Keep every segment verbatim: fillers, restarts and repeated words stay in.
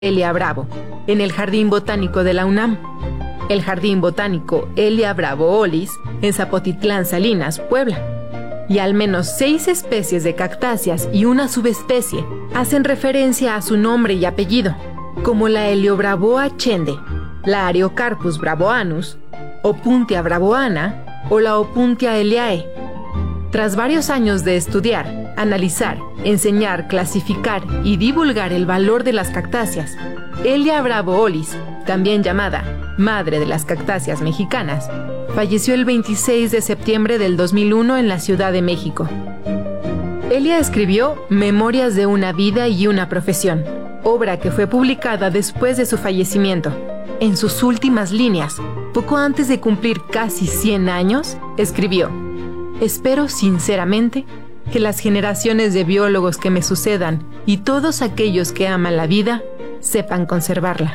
Elia Bravo, en el Jardín Botánico de la UNAM. El Jardín Botánico Elia Bravo Olis, en Zapotitlán, Salinas, Puebla. Y al menos seis especies de cactáceas y una subespecie hacen referencia a su nombre y apellido, como la Heliobravoa chende, la Ariocarpus bravoanus, Opuntia bravoana o la Opuntia eliae. Tras varios años de estudiar, analizar, enseñar, clasificar y divulgar el valor de las cactáceas, Elia Bravo Olis, también llamada Madre de las Cactáceas Mexicanas, falleció el veintiséis de septiembre del dos mil uno en la Ciudad de México. Elia escribió Memorias de una vida y una profesión, obra que fue publicada después de su fallecimiento. En sus últimas líneas, poco antes de cumplir casi cien años, escribió: espero sinceramente que las generaciones de biólogos que me sucedan y todos aquellos que aman la vida sepan conservarla.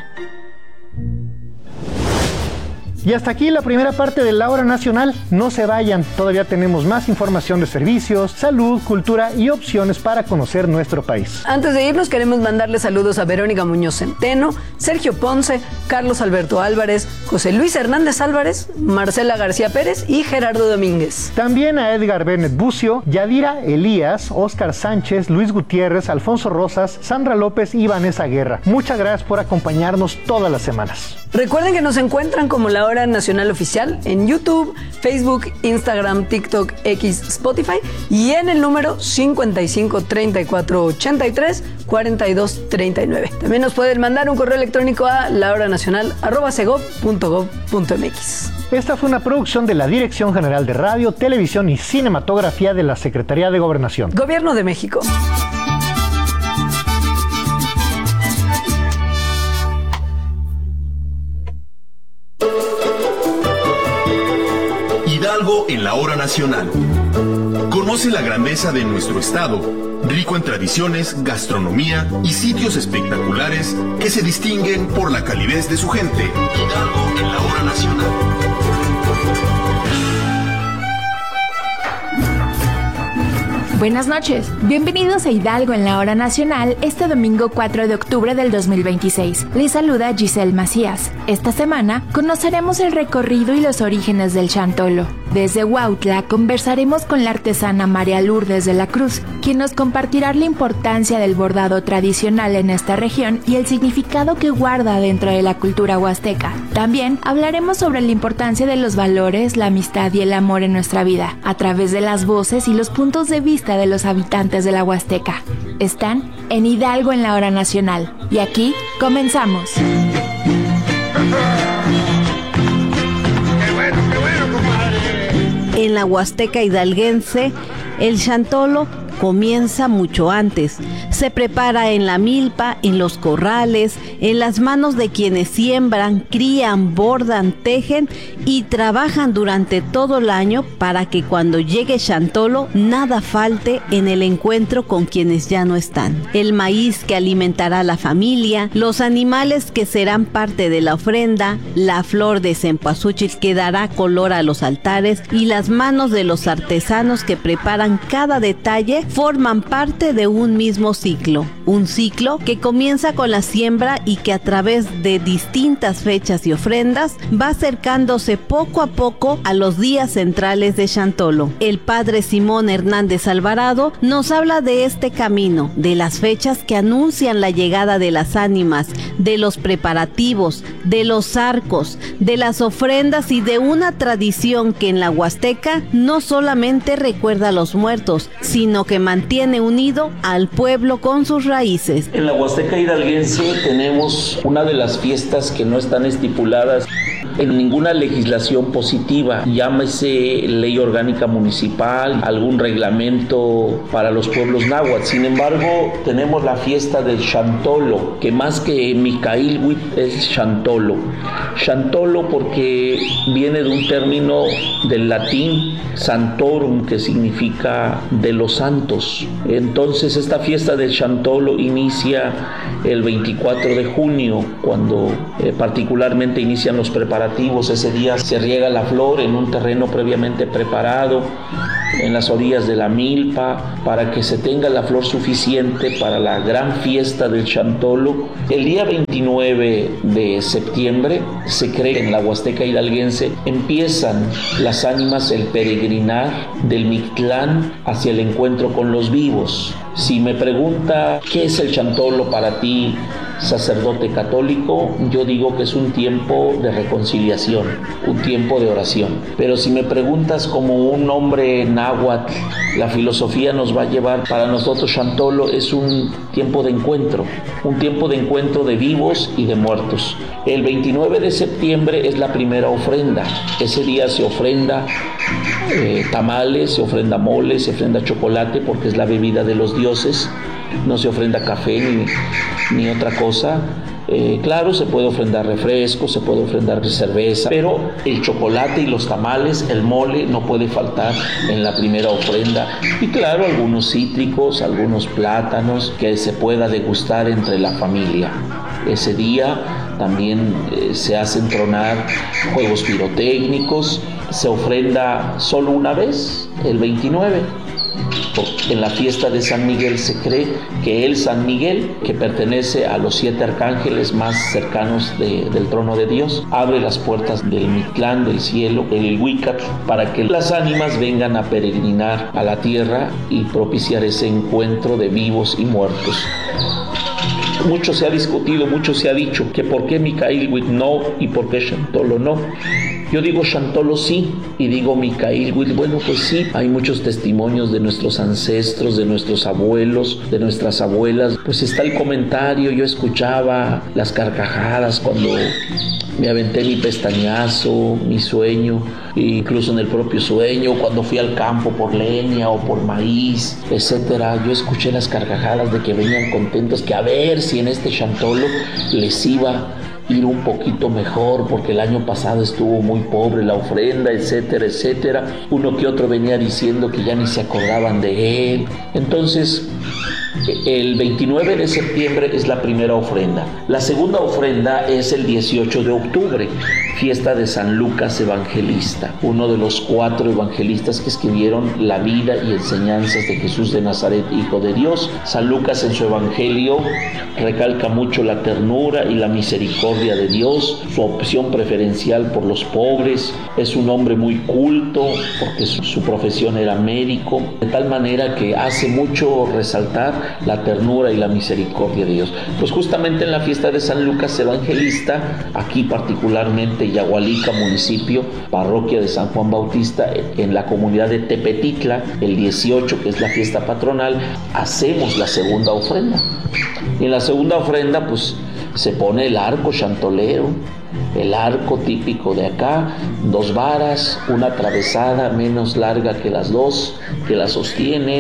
Y hasta aquí la primera parte de La Hora Nacional. No se vayan, todavía tenemos más información de servicios, salud, cultura y opciones para conocer nuestro país. Antes de irnos, queremos mandarle saludos a Verónica Muñoz Centeno, Sergio Ponce, Carlos Alberto Álvarez, José Luis Hernández Álvarez, Marcela García Pérez y Gerardo Domínguez. También a Edgar Bennett Bucio, Yadira Elías, Óscar Sánchez, Luis Gutiérrez, Alfonso Rosas, Sandra López y Vanessa Guerra. Muchas gracias por acompañarnos todas las semanas. Recuerden que nos encuentran como La Hora Nacional Oficial en YouTube, Facebook, Instagram, TikTok, X, Spotify y en el número cincuenta y cinco, treinta y cuatro, ochenta y tres, cuarenta y dos, treinta y nueve. También nos pueden mandar un correo electrónico a lahoranacional arroba segov punto gov punto mx. Esta fue una producción de la Dirección General de Radio, Televisión y Cinematografía de la Secretaría de Gobernación. Gobierno de México. Hidalgo en la Hora Nacional. Conoce la grandeza de nuestro estado, rico en tradiciones, gastronomía y sitios espectaculares que se distinguen por la calidez de su gente. Hidalgo en la Hora Nacional. Buenas noches, bienvenidos a Hidalgo en la Hora Nacional este domingo cuatro de octubre del dos mil veintiséis. Les saluda Giselle Macías. Esta semana conoceremos el recorrido y los orígenes del chantolo. Desde Huautla conversaremos con la artesana María Lourdes de la Cruz, quien nos compartirá la importancia del bordado tradicional en esta región y el significado que guarda dentro de la cultura huasteca. También hablaremos sobre la importancia de los valores, la amistad y el amor en nuestra vida, a través de las voces y los puntos de vista de los habitantes de la Huasteca. Están en Hidalgo en la Hora Nacional. Y aquí comenzamos. ¡Qué bueno, qué bueno, compadre! En la Huasteca hidalguense, el chantolo comienza mucho antes. Se prepara en la milpa, en los corrales, en las manos de quienes siembran, crían, bordan, tejen y trabajan durante todo el año para que cuando llegue Chantolo nada falte en el encuentro con quienes ya no están. El maíz que alimentará a la familia, los animales que serán parte de la ofrenda, la flor de cempasúchil que dará color a los altares y las manos de los artesanos que preparan cada detalle forman parte de un mismo ciclo. Un ciclo que comienza con la siembra y que a través de distintas fechas y ofrendas va acercándose poco a poco a los días centrales de Chantolo. El padre Simón Hernández Alvarado nos habla de este camino, de las fechas que anuncian la llegada de las ánimas, de los preparativos, de los arcos, de las ofrendas y de una tradición que en la Huasteca no solamente recuerda a los muertos, sino que mantiene unido al pueblo con sus raíces. En la Huasteca hidalguense tenemos una de las fiestas que no están estipuladas en ninguna legislación positiva, llámese ley orgánica municipal, algún reglamento para los pueblos náhuatl. Sin embargo, tenemos la fiesta del Chantolo, que más que Micailhuitl es Chantolo. Chantolo porque viene de un término del latín santorum, que significa de los santos. Entonces esta fiesta del de Chantolo inicia el veinticuatro de junio, cuando eh, particularmente inician los preparativos. Ese día se riega la flor en un terreno previamente preparado en las orillas de la milpa para que se tenga la flor suficiente para la gran fiesta del Chantolo. El día veintinueve de septiembre se cree que en la Huasteca hidalguense empiezan las ánimas el peregrinar del Mictlán hacia el encuentro con los vivos. Si me pregunta qué es el Chantolo para ti, sacerdote católico, yo digo que es un tiempo de reconciliación, un tiempo de oración. Pero si me preguntas como un hombre náhuatl, la filosofía nos va a llevar, para nosotros Chantolo es un tiempo de encuentro, un tiempo de encuentro de vivos y de muertos. El veintinueve de septiembre es la primera ofrenda. Ese día se ofrenda eh, tamales, se ofrenda mole, se ofrenda chocolate, porque es la bebida de los dioses. No se ofrenda café ni, ni otra cosa. Eh, claro, se puede ofrendar refresco, se puede ofrendar cerveza, pero el chocolate y los tamales, el mole, no puede faltar en la primera ofrenda. Y claro, algunos cítricos, algunos plátanos que se pueda degustar entre la familia. Ese día también eh, se hacen tronar juegos pirotécnicos. Se ofrenda solo una vez, el veintinueve. En la fiesta de San Miguel se cree que el San Miguel, que pertenece a los siete arcángeles más cercanos de, del trono de Dios, abre las puertas del Mictlán, del cielo, el Huícat, para que las ánimas vengan a peregrinar a la tierra y propiciar ese encuentro de vivos y muertos. Mucho se ha discutido, mucho se ha dicho que por qué Micailhuitl no y por qué Chantolo no. Yo digo Chantolo sí y digo Micailhuitl. Bueno, pues sí, hay muchos testimonios de nuestros ancestros, de nuestros abuelos, de nuestras abuelas. Pues está el comentario, yo escuchaba las carcajadas cuando me aventé mi pestañazo, mi sueño, incluso en el propio sueño, cuando fui al campo por leña o por maíz, etcétera. Yo escuché las carcajadas de que venían contentos, que a ver si en este Chantolo les iba ir un poquito mejor, porque el año pasado estuvo muy pobre la ofrenda, etcétera, etcétera. Uno que otro venía diciendo que ya ni se acordaban de él. Entonces, el veintinueve de septiembre es la primera ofrenda. La segunda ofrenda es el dieciocho de octubre, fiesta de San Lucas Evangelista, uno de los cuatro evangelistas que escribieron la vida y enseñanzas de Jesús de Nazaret, Hijo de Dios. San Lucas en su evangelio recalca mucho la ternura y la misericordia de Dios, su opción preferencial por los pobres. Es un hombre muy culto porque su, su profesión era médico, de tal manera que hace mucho resaltar la ternura y la misericordia de Dios. Pues justamente en la fiesta de San Lucas Evangelista, aquí particularmente Yagualica, municipio, parroquia de San Juan Bautista, en la comunidad de Tepetitla, el dieciocho, que es la fiesta patronal, hacemos la segunda ofrenda. Y en la segunda ofrenda pues se pone el arco chantolero, el arco típico de acá, dos varas, una atravesada menos larga que las dos, que la sostiene,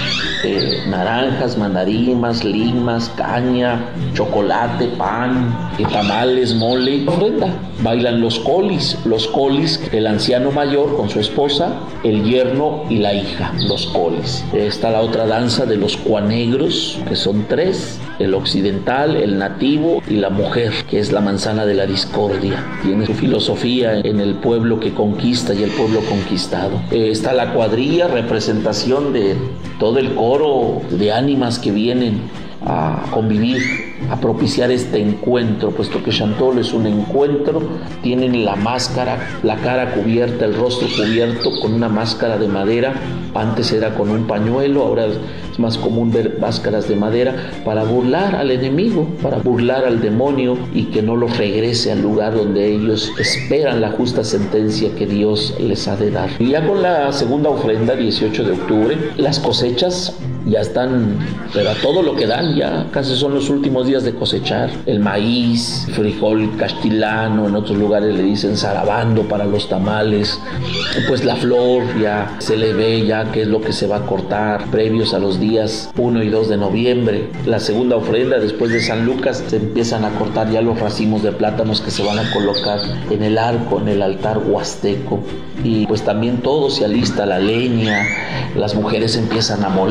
eh, naranjas, mandarinas, limas, caña, chocolate, pan, tamales, mole, ofrenda. Bailan los colis, los colis, el anciano mayor con su esposa, el yerno y la hija, los colis. Está la otra danza de los cuanegros, que son tres, el occidental, el nativo y la mujer, que es la manzana de la discordia. Tiene su filosofía en el pueblo que conquista y el pueblo conquistado. Eh, está la cuadrilla, representación de todo el coro de ánimas que vienen a convivir, a propiciar este encuentro, puesto que Chantolo es un encuentro. Tienen la máscara, la cara cubierta, el rostro cubierto con una máscara de madera. Antes era con un pañuelo, ahora es más común ver máscaras de madera para burlar al enemigo, para burlar al demonio y que no los regrese al lugar donde ellos esperan la justa sentencia que Dios les ha de dar. Y ya con la segunda ofrenda, dieciocho de octubre, las cosechas ya están, pero a todo lo que dan, ya casi son los últimos días de cosechar. El maíz, frijol castilano, en otros lugares le dicen zarabando para los tamales. Pues la flor ya se le ve ya qué es lo que se va a cortar, previos a los días uno y dos de noviembre. La segunda ofrenda, después de San Lucas, se empiezan a cortar ya los racimos de plátanos que se van a colocar en el arco, en el altar huasteco. Y pues también todo se alista, la leña, las mujeres empiezan a moler el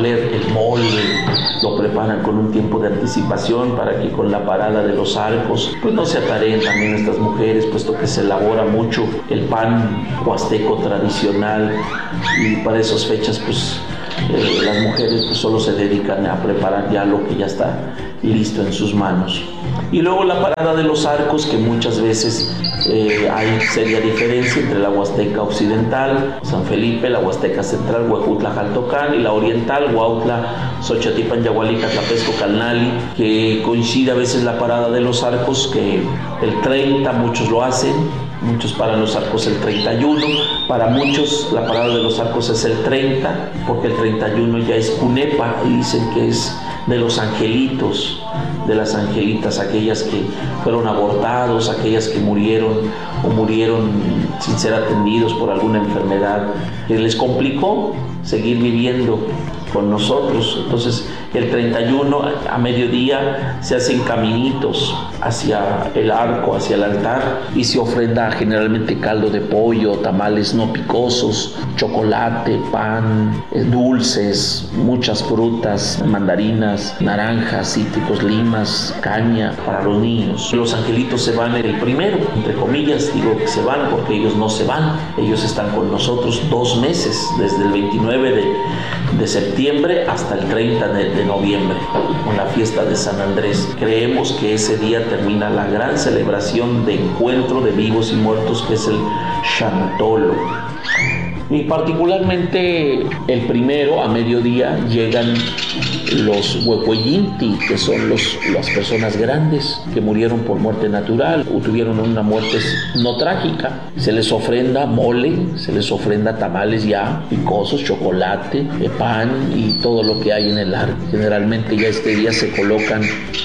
mole, lo preparan con un tiempo de anticipación para que con la parada de los arcos pues no se atareen también estas mujeres, puesto que se elabora mucho el pan huasteco tradicional, y para esas fechas pues eh, las mujeres pues solo se dedican a preparar ya lo que ya está listo en sus manos. Y luego la parada de los arcos, que muchas veces eh, hay seria diferencia entre la Huasteca Occidental, San Felipe, la Huasteca Central, Huejutla, Jaltocán, y la Oriental, Huautla, Xochatipan, Yagualica, Tlapesco, Calnali, que coincide a veces la parada de los arcos, que el treinta muchos lo hacen, muchos paran los arcos el treinta y uno, para muchos la parada de los arcos es el treinta, porque el treinta y uno ya es Cunepa, y dicen que es de los angelitos, de las angelitas, aquellas que fueron abortados, aquellas que murieron o murieron sin ser atendidos por alguna enfermedad que les complicó seguir viviendo con nosotros. Entonces el treinta y uno a mediodía se hacen caminitos hacia el arco, hacia el altar, y se ofrenda generalmente caldo de pollo, tamales no picosos, chocolate, pan, dulces, muchas frutas, mandarinas, naranjas, cítricos, limas, caña para los niños. Los angelitos se van el primero, entre comillas, digo que se van porque ellos no se van, ellos están con nosotros dos meses, desde el veintinueve de, de septiembre hasta el treinta de, de noviembre, con la fiesta de San Andrés. Creemos que ese día termina la gran celebración de encuentro de vivos y muertos, que es el Xantolo. Y particularmente el primero, a mediodía, llegan los Huehueyinti, que son los, las personas grandes que murieron por muerte natural o tuvieron una muerte no trágica. Se les ofrenda mole, se les ofrenda tamales ya picosos, chocolate, pan y todo lo que hay en el arco. Generalmente ya este día se colocan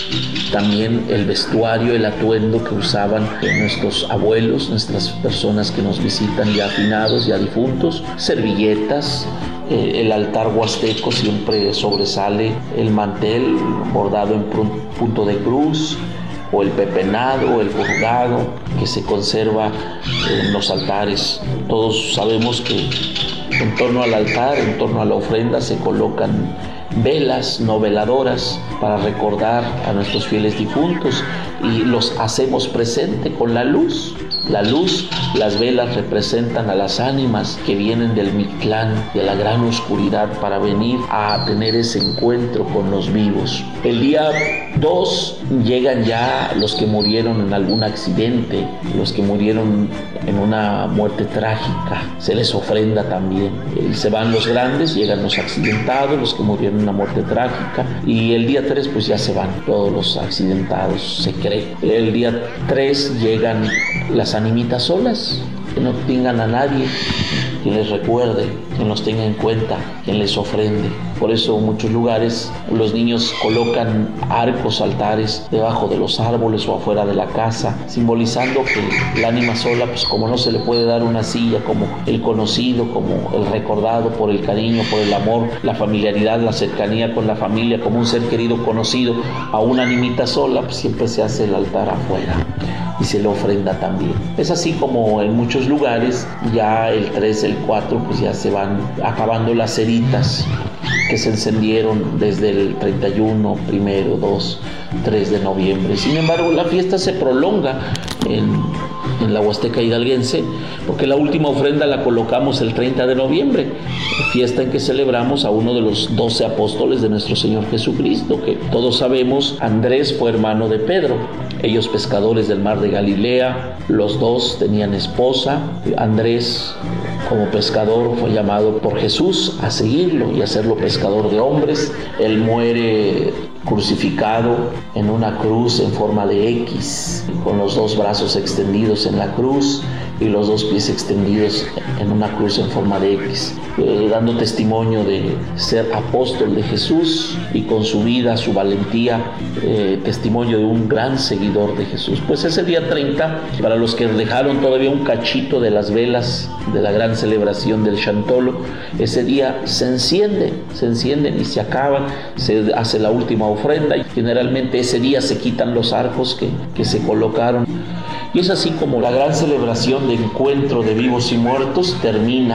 también el vestuario, el atuendo que usaban nuestros abuelos, nuestras personas que nos visitan ya afinados, ya difuntos, servilletas. Eh, el altar huasteco siempre sobresale el mantel bordado en punto de cruz, o el pepenado, el purgado, que se conserva en los altares. Todos sabemos que en torno al altar, en torno a la ofrenda, se colocan velas no veladoras para recordar a nuestros fieles difuntos, y los hacemos presente con la luz. La luz, las velas representan a las ánimas que vienen del Mictlán, de la gran oscuridad, para venir a tener ese encuentro con los vivos. El día dos llegan ya los que murieron en algún accidente, los que murieron en una muerte trágica, se les ofrenda también. Y se van los grandes, llegan los accidentados, los que murieron en una muerte trágica, y el día tres pues ya se van todos los accidentados, se cree. El día tres llegan las animitas solas, que no tengan a nadie quien les recuerde, quien los tenga en cuenta, quien les ofrende. Por eso en muchos lugares los niños colocan arcos, altares debajo de los árboles o afuera de la casa, simbolizando que el ánima sola, pues como no se le puede dar una silla, como el conocido, como el recordado por el cariño, por el amor, la familiaridad, la cercanía con la familia, como un ser querido conocido, a una animita sola, pues siempre se hace el altar afuera y se le ofrenda también. Es así como en muchos lugares ya el tres, el cuatro, pues ya se van acabando las ceritas que se encendieron desde el treinta y uno, primero, dos, tres de noviembre. Sin embargo, la fiesta se prolonga en, en la Huasteca hidalguense, porque la última ofrenda la colocamos el treinta de noviembre, fiesta en que celebramos a uno de los doce apóstoles de nuestro Señor Jesucristo, que todos sabemos, Andrés fue hermano de Pedro. Ellos pescadores del mar de Galilea, los dos tenían esposa. Andrés, como pescador, fue llamado por Jesús a seguirlo y a hacerlo pescador de hombres. Él muere crucificado en una cruz en forma de X, con los dos brazos extendidos en la cruz y los dos pies extendidos en una cruz en forma de X, eh, dando testimonio de ser apóstol de Jesús, y con su vida, su valentía, eh, testimonio de un gran seguidor de Jesús. Pues ese día treinta, para los que dejaron todavía un cachito de las velas de la gran celebración del Xantolo, ese día se enciende, se encienden y se acaban, se hace la última ofrenda, y generalmente ese día se quitan los arcos que, que se colocaron. Y es así como la gran celebración de encuentro de vivos y muertos termina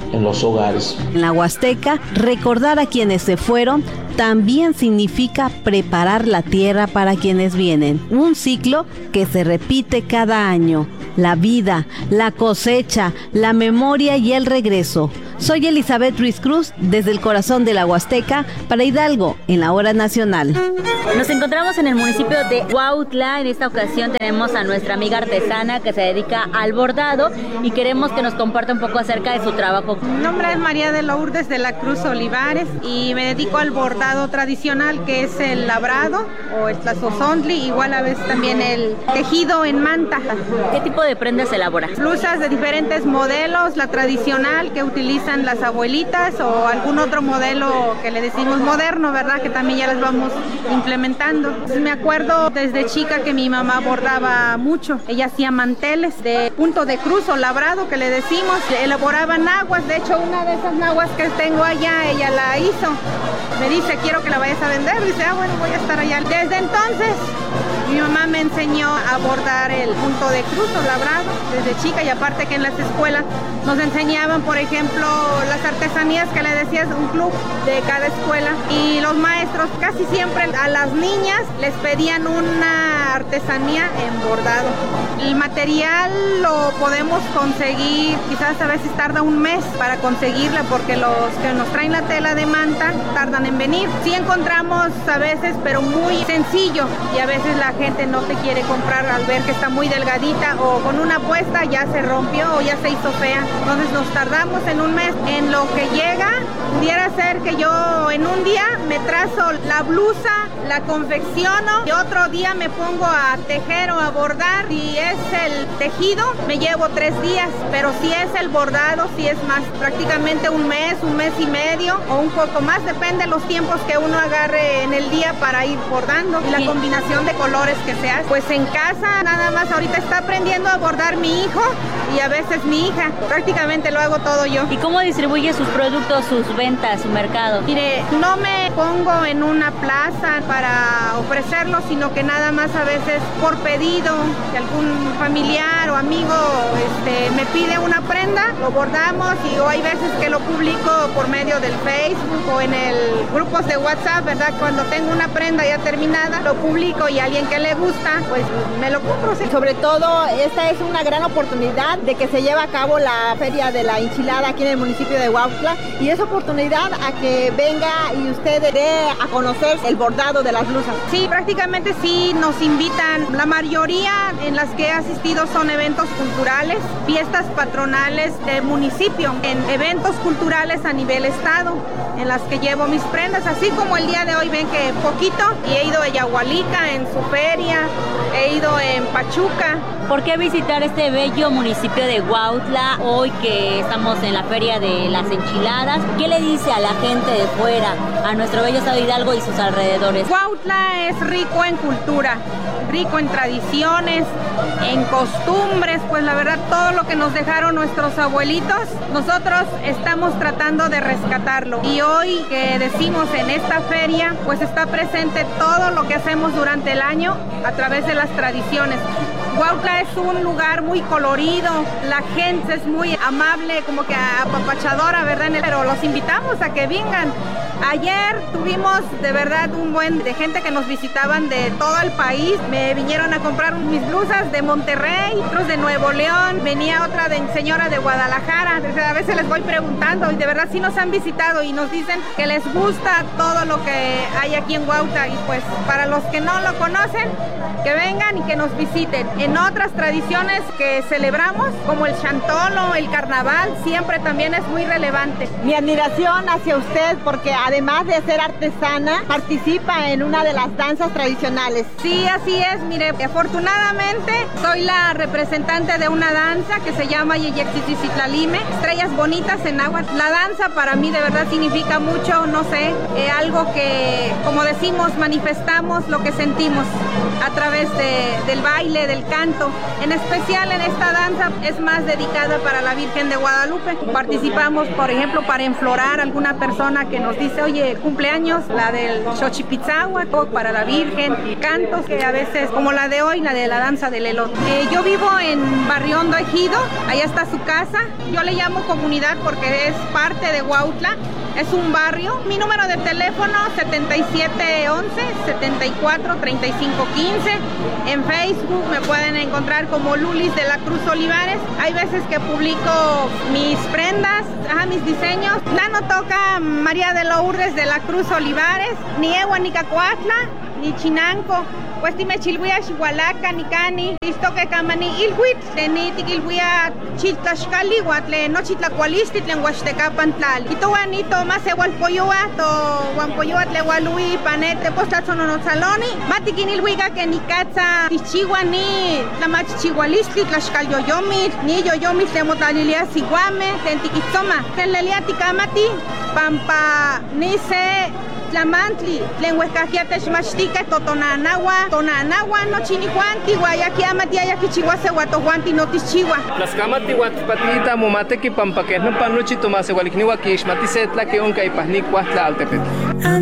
en los hogares. En la Huasteca, recordar a quienes se fueron también significa preparar la tierra para quienes vienen. Un ciclo que se repite cada año. La vida, la cosecha, la memoria y el regreso. Soy Elizabeth Ruiz Cruz, desde el corazón de la Huasteca, para Hidalgo, en la Hora Nacional. Nos encontramos en el municipio de Huautla. En esta ocasión tenemos a nuestra amiga artesana que se dedica al bordado y queremos que nos comparta un poco acerca de su trabajo. Mi nombre es María de Lourdes de la Cruz Olivares y me dedico al bordado tradicional, que es el labrado o el tlazozontli, igual a veces también el tejido en manta. ¿Qué tipo de prendas se elabora? Blusas de diferentes modelos, la tradicional que utilizan las abuelitas o algún otro modelo que le decimos moderno, ¿verdad? Que también ya las vamos implementando. Me acuerdo desde chica que mi mamá bordaba mucho. Ella hacía manteles de punto de cruz o labrado, que le decimos. Elaboraba naguas. De hecho, una de esas naguas que tengo allá, ella la hizo. Me dice, quiero que la vayas a vender. Dice, ah, bueno, voy a estar allá. Desde entonces, mi mamá me enseñó a bordar el punto de cruz o labrado desde chica, y aparte que en las escuelas nos enseñaban, por ejemplo, las artesanías que le decías, un club de cada escuela, y los maestros casi siempre a las niñas les pedían una artesanía en bordado. El material lo podemos conseguir, quizás a veces tarda un mes para conseguirla, porque los que nos traen la tela de manta tardan en venir. Sí encontramos a veces, pero muy sencillo, y a veces la gente no te quiere comprar al ver que está muy delgadita, o con una puesta ya se rompió o ya se hizo fea. Entonces nos tardamos en un mes en lo que llega. Pudiera ser que yo en un día me trazo la blusa, la confecciono, y otro día me pongo a tejer o a bordar. Si es el tejido, me llevo tres días, pero si es el bordado, si es más, prácticamente un mes, un mes y medio o un poco más, depende de los tiempos que uno agarre en el día para ir bordando y la combinación de colores que se hace. Pues en casa nada más ahorita está aprendiendo a bordar mi hijo y a veces mi hija. Prácticamente lo hago todo yo. ¿Y cómo distribuye sus productos, sus ventas, su mercado? Mire, no me pongo en una plaza para ofrecerlo, sino que nada más a veces por pedido de algún familiar o amigo este, me pide una prenda, lo bordamos, y o hay veces que lo publico por medio del Facebook o en el grupos de WhatsApp, ¿verdad? Cuando tengo una prenda ya terminada, lo publico, y a alguien que le gusta, pues me lo compro. ¿Sí? Sobre todo, esta es una gran oportunidad de que se lleve a cabo la Feria de la Enchilada aquí en el municipio de Huautla, y es oportunidad a que venga y usted dé a conocer el bordado de las blusas. Sí, prácticamente sí nos invitan. La mayoría en las que he asistido son eventos culturales, fiestas patronales del municipio, en eventos culturales a nivel estado, en las que llevo mis prendas, así como el día de hoy ven que poquito, y he ido a Yahualica en su feria, he ido en Pachuca. ¿Por qué visitar este bello municipio de Huautla hoy que estamos en la Feria de las Enchiladas? ¿Qué le dice a la gente de fuera, a nuestro bello estado de Hidalgo y sus alrededores? Huautla es rico en cultura, rico en tradiciones, en costumbres, pues la verdad todo lo que nos dejaron nuestros abuelitos, nosotros estamos tratando de rescatarlo. Y hoy que decimos en esta feria, pues está presente todo lo que hacemos durante el año a través de las tradiciones. Huautla es un lugar muy colorido, la gente es muy amable, como que apapachadora, ¿verdad? Pero los invitamos a que vengan. Ayer tuvimos de verdad un buen de gente que nos visitaban de todo el país. Me vinieron a comprar mis blusas de Monterrey, otros de Nuevo León. Venía otra de señora de Guadalajara. A veces les voy preguntando y de verdad sí nos han visitado y nos dicen que les gusta todo lo que hay aquí en Huautla. Y pues para los que no lo conocen, que vengan y que nos visiten. En otras tradiciones que celebramos, como el chantolo, el carnaval, siempre también es muy relevante. Mi admiración hacia usted, porque además de ser artesana, participa en una de las danzas tradicionales. Sí, así es. Mire, afortunadamente soy la representante de una danza que se llama Yeyexicicitlalime, Estrellas Bonitas en Agua. La danza para mí de verdad significa mucho, no sé, eh, algo que, como decimos, manifestamos lo que sentimos a través de, del baile, del canto. canto. En especial en esta danza es más dedicada para la Virgen de Guadalupe. Participamos, por ejemplo, para enflorar a alguna persona que nos dice, oye, cumpleaños, la del Xochipitzáhuac, para la Virgen, cantos que a veces, como la de hoy, la de la danza del elote. Eh, yo vivo en Barrio Hondo Ejido, allá está su casa. Yo le llamo comunidad porque es parte de Huautla. Es un barrio. Mi número de teléfono setenta y siete once, setenta y cuatro, treinta y cinco quince. En Facebook me pueden encontrar como Lulis de la Cruz Olivares. Hay veces que publico mis prendas, ajá, mis diseños. Nano toca María de Lourdes de la Cruz Olivares, ni Ewa ni Cacuatla, ni Chinanco. Pues dime chilhuia Chihualaca, ni Cani, listo que camani ilhuit, teni tikilhuia chiltlaxcali, guatle no chitlacualisti, tlen huaxtecapan tlali. Ito guanito más egualpoyoa, to guanpoyoa tle gualui, panete, postlatzononozaloni, matiquinilhuica que ni catza, tichigua ni tlamachichigualisti, tlaxcalyoyomit, ni yoyomit, tlemotlalilia siguame, tlen tiquitzoma, tlen lelia ticamati, pampa ni se Tlamantli, tlen huescajiate xmachtique, totonanagua, tonanagua, no chinihuanti, guayaquiamati, ayaquichihuase, guatohuanti, no tichihua. Las camati, guatpatita, momate, que pampaque, no panuchi, tomase, gualicniwa, que xmatisetla, que onca y pasnicuatla, altepet.